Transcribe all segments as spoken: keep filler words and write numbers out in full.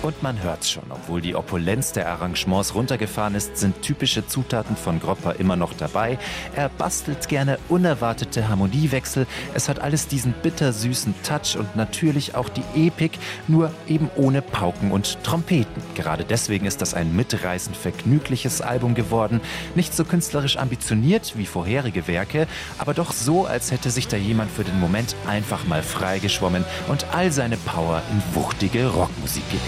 Und man hört's schon, obwohl die Opulenz der Arrangements runtergefahren ist, sind typische Zutaten von Gropper immer noch dabei. Er bastelt gerne unerwartete Harmoniewechsel. Es hat alles diesen bittersüßen Touch und natürlich auch die Epik, nur eben ohne Pauken und Trompeten. Gerade deswegen ist das ein mitreißend vergnügliches Album geworden. Nicht so künstlerisch ambitioniert wie vorherige Werke, aber doch so, als hätte sich da jemand für den Moment einfach mal freigeschwommen und all seine Power in wuchtige Rockmusik gelegt.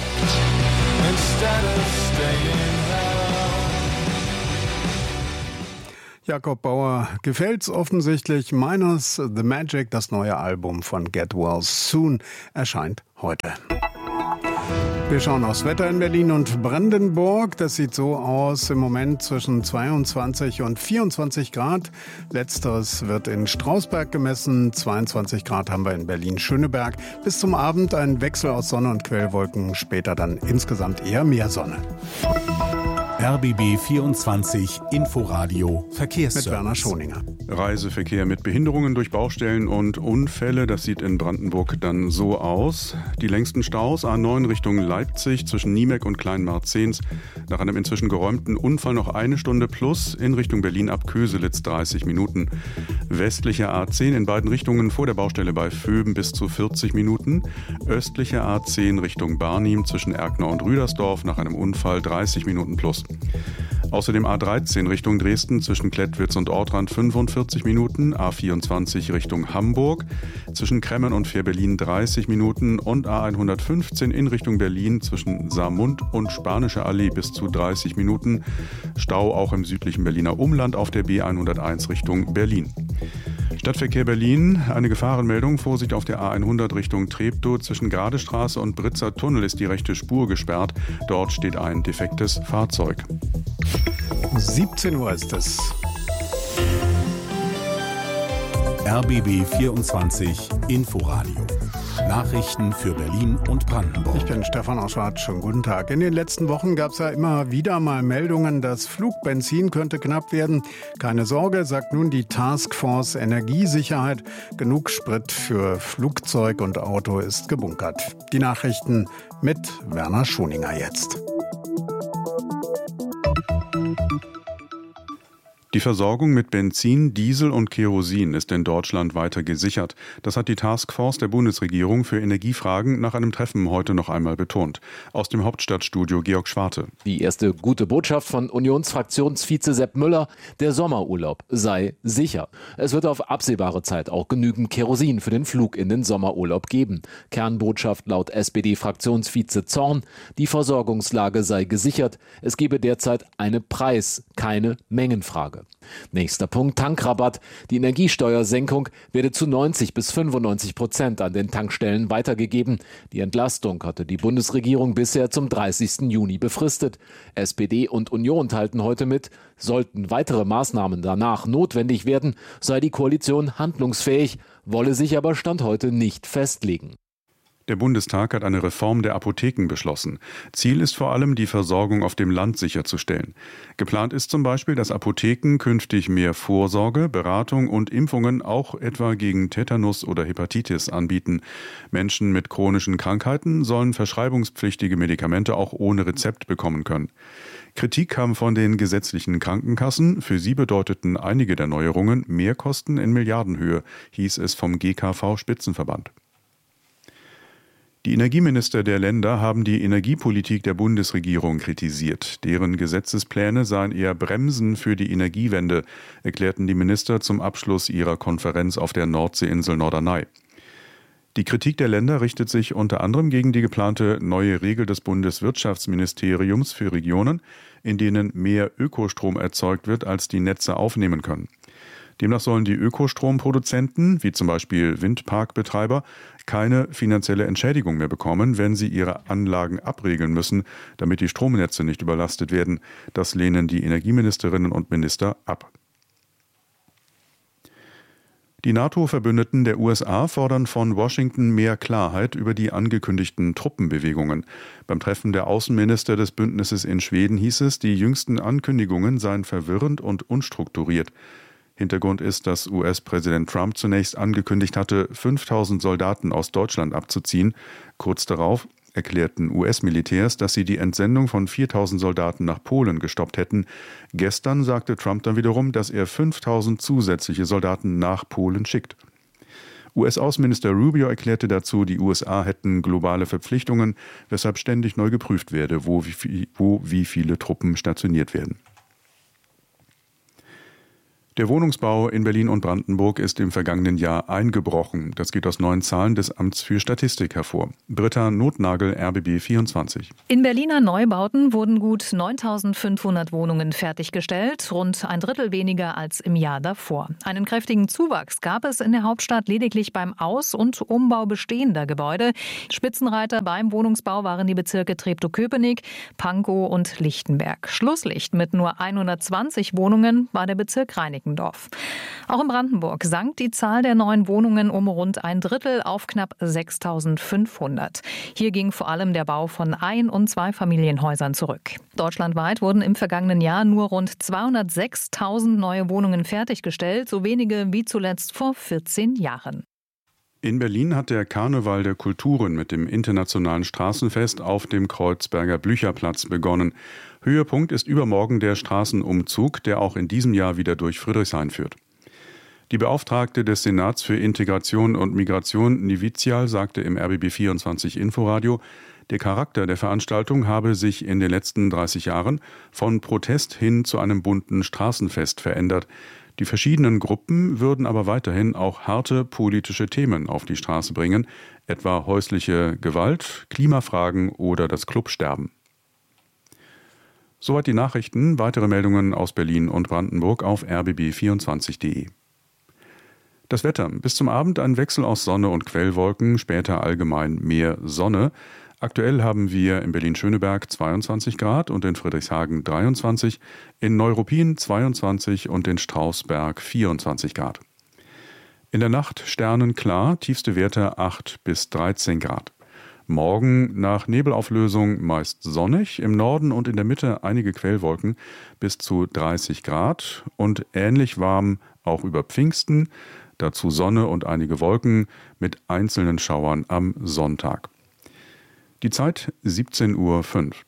Jakob Bauer gefällt's offensichtlich. Minus the Magic, das neue Album von Get Well Soon, erscheint heute. Wir schauen aufs Wetter in Berlin und Brandenburg. Das sieht so aus, im Moment zwischen zweiundzwanzig und vierundzwanzig Grad. Letzteres wird in Strausberg gemessen. zweiundzwanzig Grad haben wir in Berlin-Schöneberg. Bis zum Abend ein Wechsel aus Sonne und Quellwolken. Später dann insgesamt eher mehr Sonne. R B B vierundzwanzig Inforadio Verkehrsservice. Mit Werner Schoninger. Reiseverkehr mit Behinderungen durch Baustellen und Unfälle, das sieht in Brandenburg dann so aus. Die längsten Staus A neun Richtung Leipzig zwischen Niemek und Kleinmarzens. Nach einem inzwischen geräumten Unfall noch eine Stunde plus, in Richtung Berlin ab Köselitz dreißig Minuten. Westliche A zehn in beiden Richtungen vor der Baustelle bei Vöben bis zu vierzig Minuten. Östliche A zehn Richtung Barnim zwischen Erkner und Rüdersdorf nach einem Unfall dreißig Minuten plus. Außerdem A dreizehn Richtung Dresden zwischen Klettwitz und Ortrand fünfundvierzig Minuten, A vierundzwanzig Richtung Hamburg zwischen Kremmen und Fehrbellin dreißig Minuten und A hundertfünfzehn in Richtung Berlin zwischen Saarmund und Spanische Allee bis zu dreißig Minuten. Stau auch im südlichen Berliner Umland auf der B hunderteins Richtung Berlin. Stadtverkehr Berlin, eine Gefahrenmeldung, Vorsicht auf der A hundert Richtung Treptow, zwischen Gradestraße und Britzer Tunnel ist die rechte Spur gesperrt, dort steht ein defektes Fahrzeug. siebzehn Uhr ist es. R B B vierundzwanzig Inforadio. Nachrichten für Berlin und Brandenburg. Ich bin Stefan Oschwart, schönen guten Tag. In den letzten Wochen gab es ja immer wieder mal Meldungen, das Flugbenzin könnte knapp werden. Keine Sorge, sagt nun die Taskforce Energiesicherheit. Genug Sprit für Flugzeug und Auto ist gebunkert. Die Nachrichten mit Werner Schoninger jetzt. Die Versorgung mit Benzin, Diesel und Kerosin ist in Deutschland weiter gesichert. Das hat die Taskforce der Bundesregierung für Energiefragen nach einem Treffen heute noch einmal betont. Aus dem Hauptstadtstudio Georg Schwarte. Die erste gute Botschaft von Unionsfraktionsvize Sepp Müller: Der Sommerurlaub sei sicher. Es wird auf absehbare Zeit auch genügend Kerosin für den Flug in den Sommerurlaub geben. Kernbotschaft laut S P D-Fraktionsvize Zorn: Die Versorgungslage sei gesichert. Es gebe derzeit eine Preis-, keine Mengenfrage. Nächster Punkt: Tankrabatt. Die Energiesteuersenkung werde zu neunzig bis fünfundneunzig Prozent an den Tankstellen weitergegeben. Die Entlastung hatte die Bundesregierung bisher zum dreißigsten Juni befristet. S P D und Union teilten heute mit, sollten weitere Maßnahmen danach notwendig werden, sei die Koalition handlungsfähig, wolle sich aber Stand heute nicht festlegen. Der Bundestag hat eine Reform der Apotheken beschlossen. Ziel ist vor allem, die Versorgung auf dem Land sicherzustellen. Geplant ist zum Beispiel, dass Apotheken künftig mehr Vorsorge, Beratung und Impfungen auch etwa gegen Tetanus oder Hepatitis anbieten. Menschen mit chronischen Krankheiten sollen verschreibungspflichtige Medikamente auch ohne Rezept bekommen können. Kritik kam von den gesetzlichen Krankenkassen. Für sie bedeuteten einige der Neuerungen Mehrkosten in Milliardenhöhe, hieß es vom G K V-Spitzenverband. Die Energieminister der Länder haben die Energiepolitik der Bundesregierung kritisiert. Deren Gesetzespläne seien eher Bremsen für die Energiewende, erklärten die Minister zum Abschluss ihrer Konferenz auf der Nordseeinsel Norderney. Die Kritik der Länder richtet sich unter anderem gegen die geplante neue Regel des Bundeswirtschaftsministeriums für Regionen, in denen mehr Ökostrom erzeugt wird, als die Netze aufnehmen können. Demnach sollen die Ökostromproduzenten, wie zum Beispiel Windparkbetreiber, keine finanzielle Entschädigung mehr bekommen, wenn sie ihre Anlagen abregeln müssen, damit die Stromnetze nicht überlastet werden. Das lehnen die Energieministerinnen und Minister ab. Die NATO-Verbündeten der U S A fordern von Washington mehr Klarheit über die angekündigten Truppenbewegungen. Beim Treffen der Außenminister des Bündnisses in Schweden hieß es, die jüngsten Ankündigungen seien verwirrend und unstrukturiert. Hintergrund ist, dass U S-Präsident Trump zunächst angekündigt hatte, fünftausend Soldaten aus Deutschland abzuziehen. Kurz darauf erklärten U S-Militärs, dass sie die Entsendung von viertausend Soldaten nach Polen gestoppt hätten. Gestern sagte Trump dann wiederum, dass er fünftausend zusätzliche Soldaten nach Polen schickt. U S-Außenminister Rubio erklärte dazu, die U S A hätten globale Verpflichtungen, weshalb ständig neu geprüft werde, wo wie, wo wie viele Truppen stationiert werden. Der Wohnungsbau in Berlin und Brandenburg ist im vergangenen Jahr eingebrochen. Das geht aus neuen Zahlen des Amts für Statistik hervor. Britta Notnagel, R B B vierundzwanzig. In Berliner Neubauten wurden gut neuntausendfünfhundert Wohnungen fertiggestellt, rund ein Drittel weniger als im Jahr davor. Einen kräftigen Zuwachs gab es in der Hauptstadt lediglich beim Aus- und Umbau bestehender Gebäude. Spitzenreiter beim Wohnungsbau waren die Bezirke Treptow-Köpenick, Pankow und Lichtenberg. Schlusslicht mit nur hundertzwanzig Wohnungen war der Bezirk Reinickendorf. Auch in Brandenburg sank die Zahl der neuen Wohnungen um rund ein Drittel auf knapp sechstausendfünfhundert. Hier ging vor allem der Bau von Ein- und Zweifamilienhäusern zurück. Deutschlandweit wurden im vergangenen Jahr nur rund zweihundertsechstausend neue Wohnungen fertiggestellt, so wenige wie zuletzt vor vierzehn Jahren. In Berlin hat der Karneval der Kulturen mit dem internationalen Straßenfest auf dem Kreuzberger Blücherplatz begonnen. Höhepunkt ist übermorgen der Straßenumzug, der auch in diesem Jahr wieder durch Friedrichshain führt. Die Beauftragte des Senats für Integration und Migration, Nivizial, sagte im R B B vierundzwanzig Inforadio, der Charakter der Veranstaltung habe sich in den letzten dreißig Jahren von Protest hin zu einem bunten Straßenfest verändert. Die verschiedenen Gruppen würden aber weiterhin auch harte politische Themen auf die Straße bringen, etwa häusliche Gewalt, Klimafragen oder das Clubsterben. Soweit die Nachrichten. Weitere Meldungen aus Berlin und Brandenburg auf r b b vierundzwanzig punkt de. Das Wetter. Bis zum Abend ein Wechsel aus Sonne und Quellwolken, später allgemein mehr Sonne. Aktuell haben wir in Berlin-Schöneberg zweiundzwanzig Grad und in Friedrichshagen dreiundzwanzig, in Neuruppin zweiundzwanzig und in Strausberg vierundzwanzig Grad. In der Nacht sternenklar, tiefste Werte acht bis dreizehn Grad. Morgen nach Nebelauflösung meist sonnig, im Norden und in der Mitte einige Quellwolken bis zu dreißig Grad und ähnlich warm auch über Pfingsten, dazu Sonne und einige Wolken mit einzelnen Schauern am Sonntag. Die Zeit siebzehn Uhr fünf.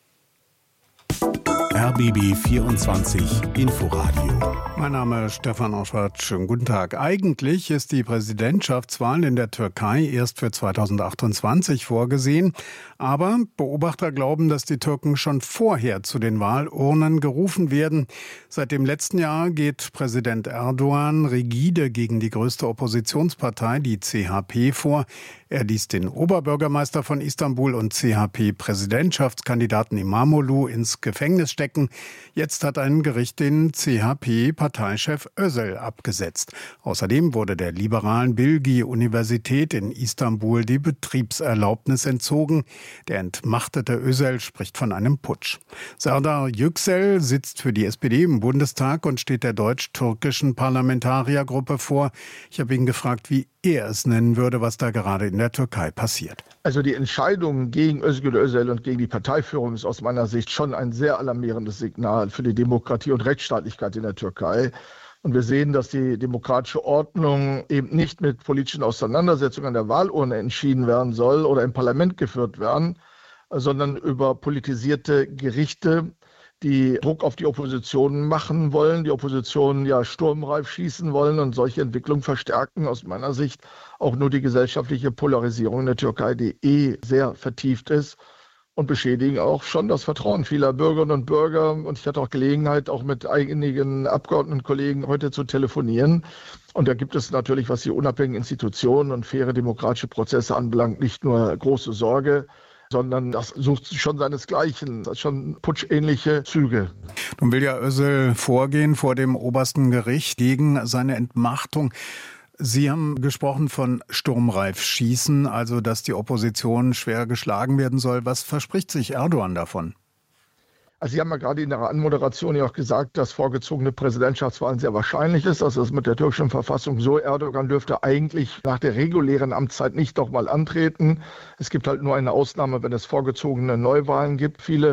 R B B vierundzwanzig Inforadio. Mein Name ist Stefan Oschwart. Schönen guten Tag. Eigentlich ist die Präsidentschaftswahl in der Türkei erst für zweitausendachtundzwanzig vorgesehen. Aber Beobachter glauben, dass die Türken schon vorher zu den Wahlurnen gerufen werden. Seit dem letzten Jahr geht Präsident Erdogan rigide gegen die größte Oppositionspartei, die C H P, vor. Er ließ den Oberbürgermeister von Istanbul und C H P-Präsidentschaftskandidaten Imamoglu ins Gefängnis stecken. Jetzt hat ein Gericht den C H P-Parteichef Özel abgesetzt. Außerdem wurde der liberalen Bilgi-Universität in Istanbul die Betriebserlaubnis entzogen. Der entmachtete Özel spricht von einem Putsch. Serdar Yüksel sitzt für die S P D im Bundestag und steht der deutsch-türkischen Parlamentariergruppe vor. Ich habe ihn gefragt, wie er es nennen würde, was da gerade in der Türkei passiert. Also die Entscheidung gegen Özgür Özel und gegen die Parteiführung ist aus meiner Sicht schon ein sehr alarmierendes Signal für die Demokratie und Rechtsstaatlichkeit in der Türkei. Und wir sehen, dass die demokratische Ordnung eben nicht mit politischen Auseinandersetzungen an der Wahlurne entschieden werden soll oder im Parlament geführt werden, sondern über politisierte Gerichte, die Druck auf die Opposition machen wollen, die Opposition ja sturmreif schießen wollen und solche Entwicklungen verstärken aus meiner Sicht auch nur die gesellschaftliche Polarisierung in der Türkei, die eh sehr vertieft ist und beschädigen auch schon das Vertrauen vieler Bürgerinnen und Bürger. Und ich hatte auch Gelegenheit, auch mit einigen Abgeordnetenkollegen heute zu telefonieren. Und da gibt es natürlich, was die unabhängigen Institutionen und faire demokratische Prozesse anbelangt, nicht nur große Sorge, sondern das sucht schon seinesgleichen. Das hat schon putschähnliche Züge. Nun will ja Özel vorgehen vor dem obersten Gericht gegen seine Entmachtung. Sie haben gesprochen von sturmreif schießen, also dass die Opposition schwer geschlagen werden soll. Was verspricht sich Erdogan davon? Also Sie haben ja gerade in Ihrer Anmoderation ja auch gesagt, dass vorgezogene Präsidentschaftswahlen sehr wahrscheinlich ist. Das ist mit der türkischen Verfassung so. Erdogan dürfte eigentlich nach der regulären Amtszeit nicht nochmal antreten. Es gibt halt nur eine Ausnahme, wenn es vorgezogene Neuwahlen gibt. Viele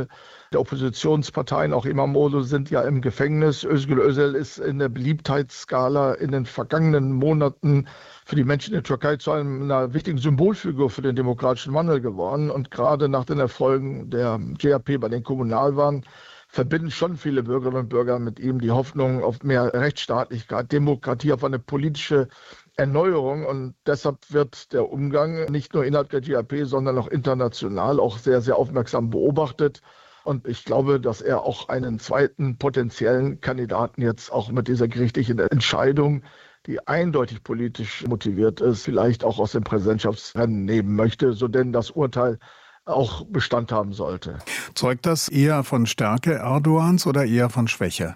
der Oppositionsparteien, auch Imamoglu, sind ja im Gefängnis. Özgür Özel ist in der Beliebtheitsskala in den vergangenen Monaten für die Menschen in der Türkei zu einer wichtigen Symbolfigur für den demokratischen Wandel geworden. Und gerade nach den Erfolgen der J H P bei den Kommunalwahlen verbinden schon viele Bürgerinnen und Bürger mit ihm die Hoffnung auf mehr Rechtsstaatlichkeit, Demokratie, auf eine politische Erneuerung. Und deshalb wird der Umgang nicht nur innerhalb der J H P, sondern auch international auch sehr, sehr aufmerksam beobachtet. Und ich glaube, dass er auch einen zweiten potenziellen Kandidaten jetzt auch mit dieser gerichtlichen Entscheidung, die eindeutig politisch motiviert ist, vielleicht auch aus dem Präsidentschaftsrennen nehmen möchte, so denn das Urteil auch Bestand haben sollte. Zeugt das eher von Stärke Erdogans oder eher von Schwäche?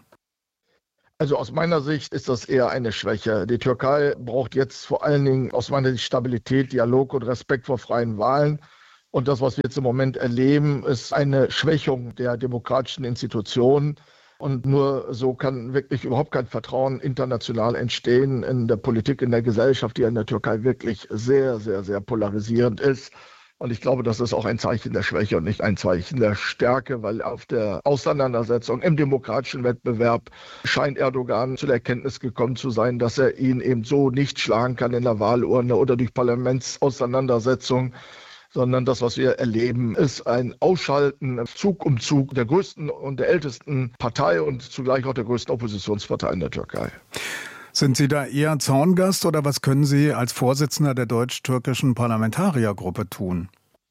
Also aus meiner Sicht ist das eher eine Schwäche. Die Türkei braucht jetzt vor allen Dingen aus meiner Sicht Stabilität, Dialog und Respekt vor freien Wahlen. Und das, was wir jetzt im Moment erleben, ist eine Schwächung der demokratischen Institutionen. Und nur so kann wirklich überhaupt kein Vertrauen international entstehen in der Politik, in der Gesellschaft, die in der Türkei wirklich sehr, sehr, sehr polarisierend ist. Und ich glaube, das ist auch ein Zeichen der Schwäche und nicht ein Zeichen der Stärke, weil auf der Auseinandersetzung im demokratischen Wettbewerb scheint Erdogan zu der Erkenntnis gekommen zu sein, dass er ihn eben so nicht schlagen kann in der Wahlurne oder durch Parlamentsauseinandersetzung, sondern das, was wir erleben, ist ein Ausschalten Zug um Zug der größten und der ältesten Partei und zugleich auch der größten Oppositionspartei in der Türkei. Sind Sie da eher Zaungast oder was können Sie als Vorsitzender der deutsch-türkischen Parlamentariergruppe tun?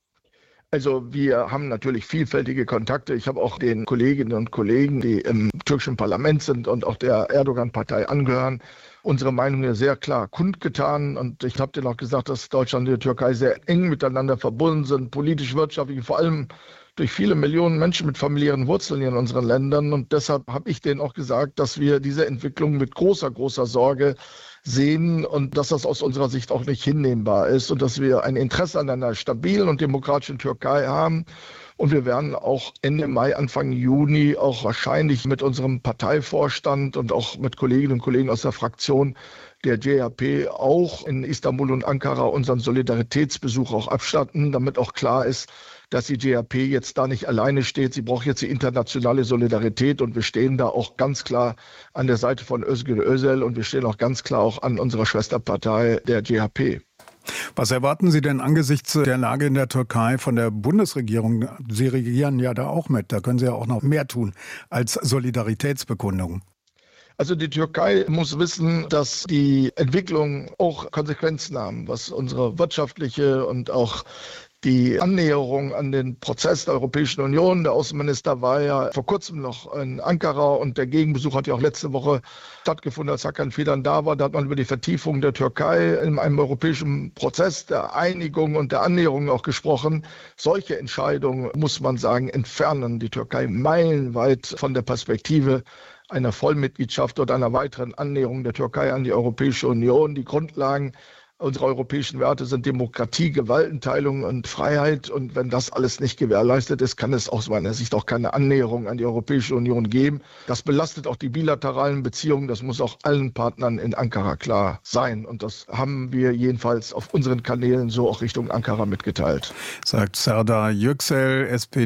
Also wir haben natürlich vielfältige Kontakte. Ich habe auch den Kolleginnen und Kollegen, die im türkischen Parlament sind und auch der Erdogan-Partei angehören, unsere Meinung ja sehr klar kundgetan. Und ich habe denen auch gesagt, dass Deutschland und die Türkei sehr eng miteinander verbunden sind, politisch, wirtschaftlich, vor allem durch viele Millionen Menschen mit familiären Wurzeln in unseren Ländern. Und deshalb habe ich denen auch gesagt, dass wir diese Entwicklung mit großer, großer Sorge sehen und dass das aus unserer Sicht auch nicht hinnehmbar ist und dass wir ein Interesse an einer stabilen und demokratischen Türkei haben. Und wir werden auch Ende Mai, Anfang Juni auch wahrscheinlich mit unserem Parteivorstand und auch mit Kolleginnen und Kollegen aus der Fraktion der J H P auch in Istanbul und Ankara unseren Solidaritätsbesuch auch abstatten, damit auch klar ist, dass die J H P jetzt da nicht alleine steht. Sie braucht jetzt die internationale Solidarität und wir stehen da auch ganz klar an der Seite von Özgür Özel und wir stehen auch ganz klar auch an unserer Schwesterpartei der J H P. Was erwarten Sie denn angesichts der Lage in der Türkei von der Bundesregierung? Sie regieren ja da auch mit, da können Sie ja auch noch mehr tun als Solidaritätsbekundung. Also die Türkei muss wissen, dass die Entwicklung auch Konsequenzen haben, was unsere wirtschaftliche und auch die Annäherung an den Prozess der Europäischen Union. Der Außenminister war ja vor kurzem noch in Ankara und der Gegenbesuch hat ja auch letzte Woche stattgefunden, als Hakan Fidan da war. Da hat man über die Vertiefung der Türkei in einem europäischen Prozess der Einigung und der Annäherung auch gesprochen. Solche Entscheidungen, muss man sagen, entfernen die Türkei meilenweit von der Perspektive einer Vollmitgliedschaft oder einer weiteren Annäherung der Türkei an die Europäische Union. Die Grundlagen unserer europäischen Werte sind Demokratie, Gewaltenteilung und Freiheit. Und wenn das alles nicht gewährleistet ist, kann es aus meiner Sicht auch keine Annäherung an die Europäische Union geben. Das belastet auch die bilateralen Beziehungen. Das muss auch allen Partnern in Ankara klar sein. Und das haben wir jedenfalls auf unseren Kanälen so auch Richtung Ankara mitgeteilt. Sagt Serdar Yüksel, S P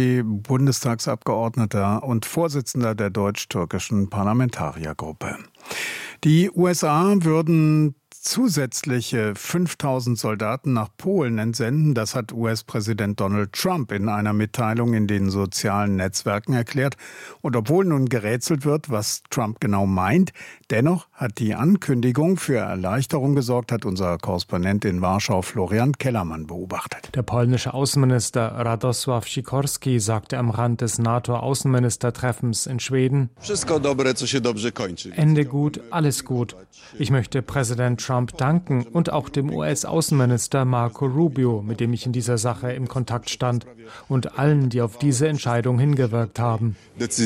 D-Bundestagsabgeordneter und Vorsitzender der deutsch-türkischen Parlamentariergruppe. Die U S A würden zusätzliche fünftausend Soldaten nach Polen entsenden. Das hat U S-Präsident Donald Trump in einer Mitteilung in den sozialen Netzwerken erklärt. Und obwohl nun gerätselt wird, was Trump genau meint, dennoch hat die Ankündigung für Erleichterung gesorgt, hat unser Korrespondent in Warschau Florian Kellermann beobachtet. Der polnische Außenminister Radosław Sikorski sagte am Rand des NATO-Außenministertreffens in Schweden: Ende gut, alles gut. Ich möchte Präsident Trump danken und auch dem U S-Außenminister Marco Rubio, mit dem ich in dieser Sache im Kontakt stand, und allen, die auf diese Entscheidung hingewirkt haben.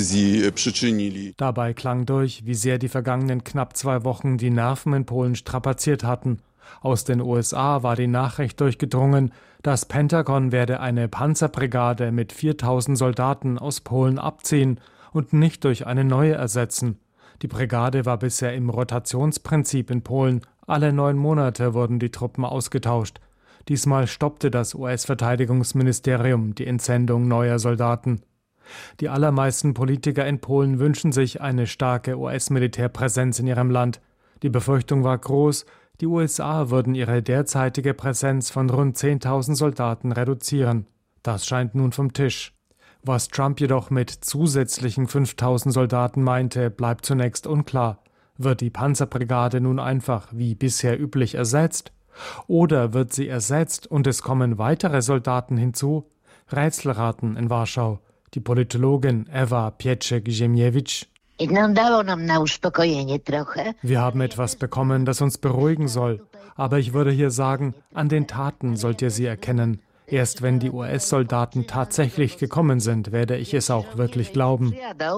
Dabei klang durch, wie sehr die vergangenen knapp zwei Wochen die Nerven in Polen strapaziert hatten. Aus den U S A war die Nachricht durchgedrungen, das Pentagon werde eine Panzerbrigade mit viertausend Soldaten aus Polen abziehen und nicht durch eine neue ersetzen. Die Brigade war bisher im Rotationsprinzip in Polen. Alle neun Monate wurden die Truppen ausgetauscht. Diesmal stoppte das U S-Verteidigungsministerium die Entsendung neuer Soldaten. Die allermeisten Politiker in Polen wünschen sich eine starke U S-Militärpräsenz in ihrem Land. Die Befürchtung war groß, die U S A würden ihre derzeitige Präsenz von rund zehntausend Soldaten reduzieren. Das scheint nun vom Tisch. Was Trump jedoch mit zusätzlichen fünftausend Soldaten meinte, bleibt zunächst unklar. Wird die Panzerbrigade nun einfach wie bisher üblich ersetzt? Oder wird sie ersetzt und es kommen weitere Soldaten hinzu? Rätselraten in Warschau. Die Politologin Ewa Pieczek-Ziemiewicz. Wir haben etwas bekommen, das uns beruhigen soll. Aber ich würde hier sagen, an den Taten sollt ihr sie erkennen. Erst wenn die U S-Soldaten tatsächlich gekommen sind, werde ich es auch wirklich glauben.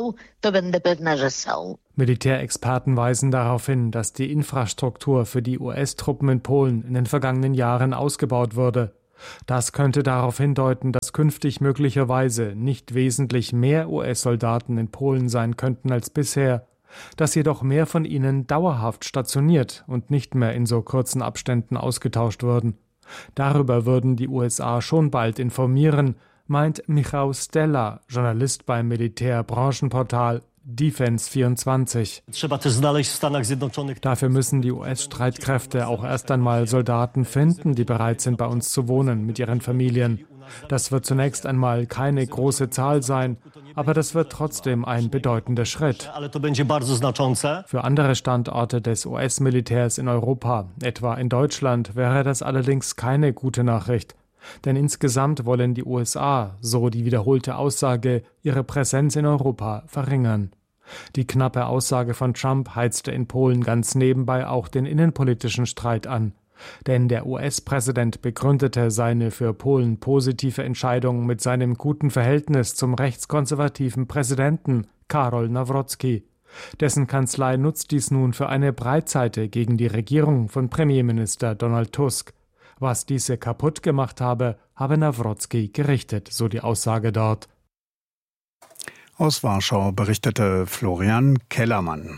Militärexperten weisen darauf hin, dass die Infrastruktur für die U S-Truppen in Polen in den vergangenen Jahren ausgebaut wurde. Das könnte darauf hindeuten, dass künftig möglicherweise nicht wesentlich mehr U S-Soldaten in Polen sein könnten als bisher, dass jedoch mehr von ihnen dauerhaft stationiert und nicht mehr in so kurzen Abständen ausgetauscht würden. Darüber würden die U S A schon bald informieren, meint Michał Stella, Journalist beim Militärbranchenportal Defense vierundzwanzig. Dafür müssen die U S-Streitkräfte auch erst einmal Soldaten finden, die bereit sind, bei uns zu wohnen mit ihren Familien. Das wird zunächst einmal keine große Zahl sein, aber das wird trotzdem ein bedeutender Schritt. Für andere Standorte des U S-Militärs in Europa, etwa in Deutschland, wäre das allerdings keine gute Nachricht. Denn insgesamt wollen die U S A, so die wiederholte Aussage, ihre Präsenz in Europa verringern. Die knappe Aussage von Trump heizte in Polen ganz nebenbei auch den innenpolitischen Streit an. Denn der U S-Präsident begründete seine für Polen positive Entscheidung mit seinem guten Verhältnis zum rechtskonservativen Präsidenten Karol Nawrocki. Dessen Kanzlei nutzt dies nun für eine Breitseite gegen die Regierung von Premierminister Donald Tusk. Was diese kaputt gemacht habe, habe Nawrocki gerichtet, so die Aussage dort. Aus Warschau berichtete Florian Kellermann.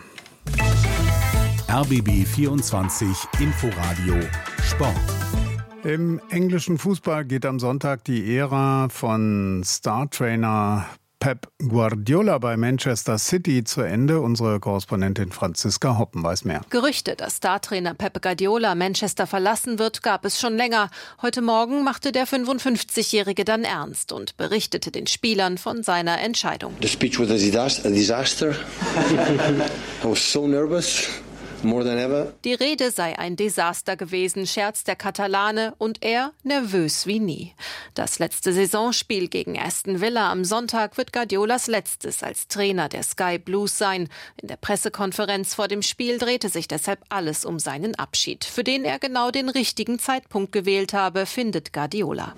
R B B vierundzwanzig Inforadio Sport. Im englischen Fußball geht am Sonntag die Ära von Star-Trainer Pep Guardiola bei Manchester City zu Ende. Unsere Korrespondentin Franziska Hoppen weiß mehr. Gerüchte, dass Startrainer Pep Guardiola Manchester verlassen wird, gab es schon länger. Heute Morgen machte der fünfundfünfzigjährige dann ernst und berichtete den Spielern von seiner Entscheidung. The speech was a disaster. I was so nervous. More than ever. Die Rede sei ein Desaster gewesen, scherzt der Katalane, und er nervös wie nie. Das letzte Saisonspiel gegen Aston Villa am Sonntag wird Guardiolas letztes als Trainer der Sky Blues sein. In der Pressekonferenz vor dem Spiel drehte sich deshalb alles um seinen Abschied, für den er genau den richtigen Zeitpunkt gewählt habe, findet Guardiola.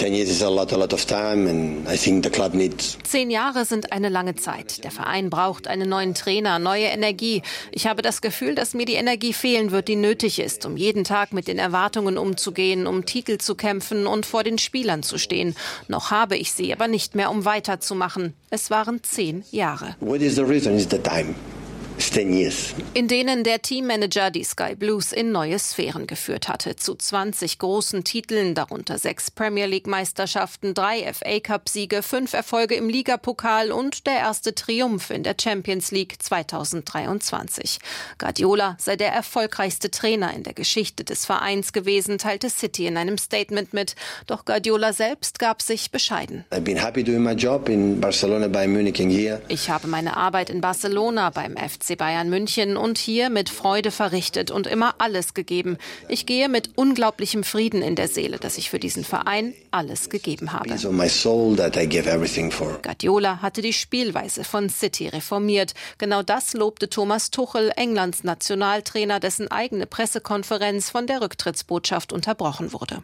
Zehn Jahre sind eine lange Zeit. Der Verein braucht einen neuen Trainer, neue Energie. Ich habe das Gefühl, dass mir die Energie fehlen wird, die nötig ist, um jeden Tag mit den Erwartungen umzugehen, um Titel zu kämpfen und vor den Spielern zu stehen. Noch habe ich sie, aber nicht mehr, um weiterzumachen. Es waren zehn Jahre. What is the reason? Is the time. In denen der Teammanager die Sky Blues in neue Sphären geführt hatte. Zu zwanzig großen Titeln, darunter sechs Premier League Meisterschaften, drei F A Cup Siege, fünf Erfolge im Ligapokal und der erste Triumph in der Champions League zweitausenddreiundzwanzig. Guardiola sei der erfolgreichste Trainer in der Geschichte des Vereins gewesen, teilte City in einem Statement mit. Doch Guardiola selbst gab sich bescheiden. Ich habe meine Arbeit in Barcelona beim F C Bayern München und hier mit Freude verrichtet und immer alles gegeben. Ich gehe mit unglaublichem Frieden in der Seele, dass ich für diesen Verein alles gegeben habe. Guardiola hatte die Spielweise von City reformiert. Genau das lobte Thomas Tuchel, Englands Nationaltrainer, dessen eigene Pressekonferenz von der Rücktrittsbotschaft unterbrochen wurde.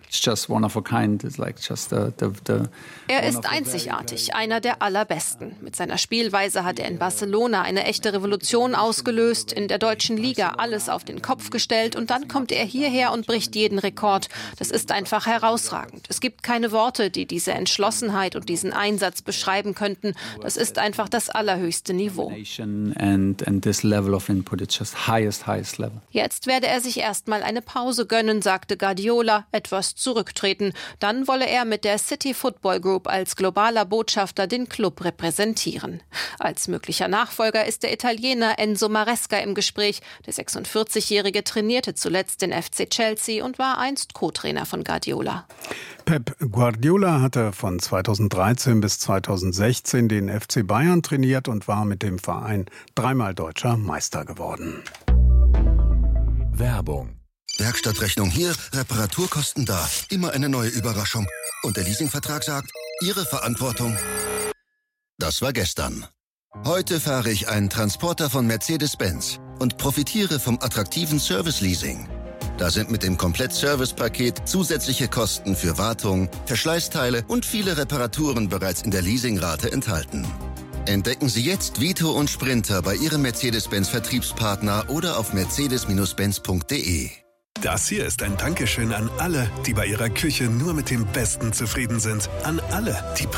Er ist einzigartig, einer der allerbesten. Mit seiner Spielweise hat er in Barcelona eine echte Revolution Sensation ausgelöst, in der deutschen Liga alles auf den Kopf gestellt und dann kommt er hierher und bricht jeden Rekord. Das ist einfach herausragend. Es gibt keine Worte, die diese Entschlossenheit und diesen Einsatz beschreiben könnten. Das ist einfach das allerhöchste Niveau. Jetzt werde er sich erstmal eine Pause gönnen, sagte Guardiola, etwas zurücktreten. Dann wolle er mit der City Football Group als globaler Botschafter den Club repräsentieren. Als möglicher Nachfolger ist der Italiener Enzo Maresca im Gespräch. Der sechsundvierzigjährige trainierte zuletzt den F C Chelsea und war einst Co-Trainer von Guardiola. Pep Guardiola hatte von zweitausenddreizehn bis zweitausendsechzehn den F C Bayern trainiert und war mit dem Verein dreimal deutscher Meister geworden. Werbung. Werkstattrechnung hier, Reparaturkosten da. Immer eine neue Überraschung. Und der Leasingvertrag sagt, Ihre Verantwortung. Das war gestern. Heute fahre ich einen Transporter von Mercedes-Benz und profitiere vom attraktiven Service-Leasing. Da sind mit dem Komplett-Service-Paket zusätzliche Kosten für Wartung, Verschleißteile und viele Reparaturen bereits in der Leasingrate enthalten. Entdecken Sie jetzt Vito und Sprinter bei Ihrem Mercedes-Benz-Vertriebspartner oder auf mercedes Benz punkt de. Das hier ist ein Dankeschön an alle, die bei ihrer Küche nur mit dem Besten zufrieden sind. An alle, die